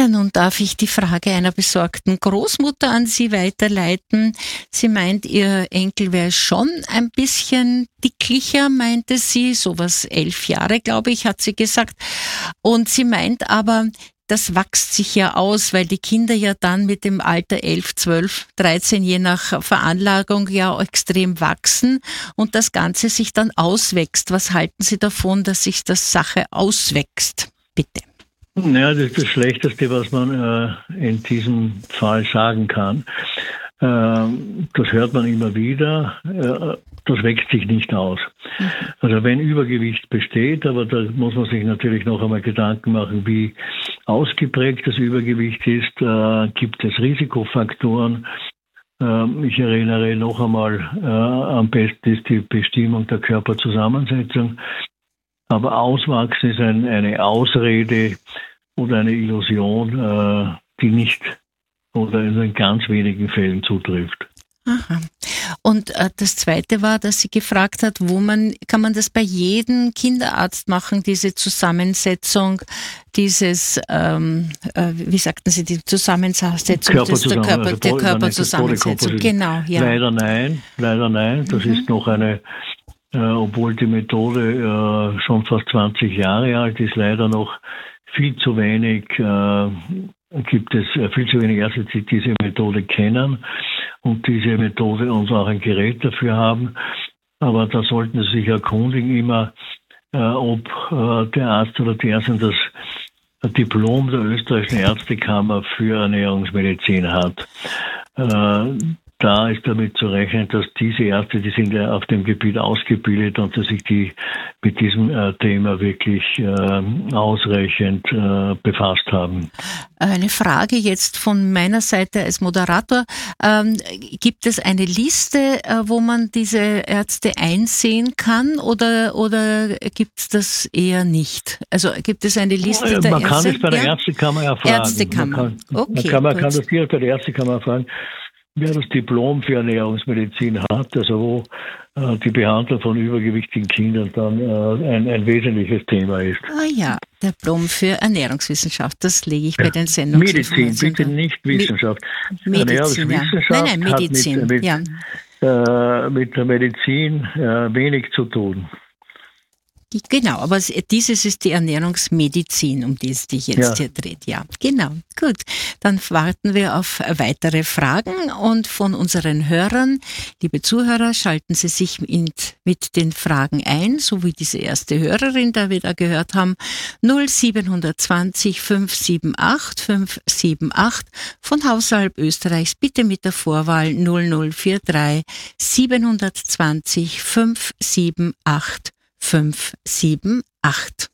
Ja, nun darf ich die Frage einer besorgten Großmutter an Sie weiterleiten. Sie meint, ihr Enkel wäre schon ein bisschen dicklicher, meinte sie, sowas 11 Jahre, glaube ich, hat sie gesagt. Und sie meint aber, das wächst sich ja aus, weil die Kinder ja dann mit dem Alter 11, 12, 13, je nach Veranlagung ja extrem wachsen und das Ganze sich dann auswächst. Was halten Sie davon, dass sich das Sache auswächst? Bitte. Ja, das ist das Schlechteste, was man in diesem Fall sagen kann. Das hört man immer wieder. Das wächst sich nicht aus. Also wenn Übergewicht besteht, aber da muss man sich natürlich noch einmal Gedanken machen, wie ausgeprägt das Übergewicht ist. Gibt es Risikofaktoren? Ich erinnere noch einmal, am besten ist die Bestimmung der Körperzusammensetzung. Aber Auswachsen ist eine Ausrede oder eine Illusion, die nicht oder in ganz wenigen Fällen zutrifft. Aha. Und das Zweite war, dass sie gefragt hat, kann man das bei jedem Kinderarzt machen, diese Zusammensetzung, dieses, wie sagten Sie, die Zusammensetzung der Körperzusammensetzung. Genau, ja. Leider nein. Das ist noch eine, obwohl die Methode schon fast 20 Jahre alt ist, leider noch viel zu wenig Ärzte, die diese Methode kennen und diese Methode und auch ein Gerät dafür haben. Aber da sollten Sie sich erkundigen immer, ob der Arzt oder die Ärztin das Diplom der österreichischen Ärztekammer für Ernährungsmedizin hat. Da ist damit zu rechnen, dass diese Ärzte, die sind ja auf dem Gebiet ausgebildet und dass sich die mit diesem Thema wirklich ausreichend befasst haben. Eine Frage jetzt von meiner Seite als Moderator. Gibt es eine Liste, wo man diese Ärzte einsehen kann oder gibt es das eher nicht? Also gibt es eine Liste der Ärzte? Man kann es bei der Ärztekammer erfragen. Ärztekammer. Man kann das direkt bei der Ärztekammer erfragen. Wer das Diplom für Ernährungsmedizin hat, also wo die Behandlung von übergewichtigen Kindern dann ein wesentliches Thema ist. Ah ja, Diplom für Ernährungswissenschaft, das lege ich bei den Sendungsinformationen. Medizin, bitte nicht Wissenschaft. Medizin, Nein, Medizin, mit der Medizin wenig zu tun. Genau, aber dieses ist die Ernährungsmedizin, um die es sich jetzt hier dreht. Ja, genau. Gut, dann warten wir auf weitere Fragen und von unseren Hörern. Liebe Zuhörer, schalten Sie sich mit den Fragen ein, so wie diese erste Hörerin, da wir da gehört haben, 0720 578 578 von außerhalb Österreichs, bitte mit der Vorwahl 0043 720 578 578.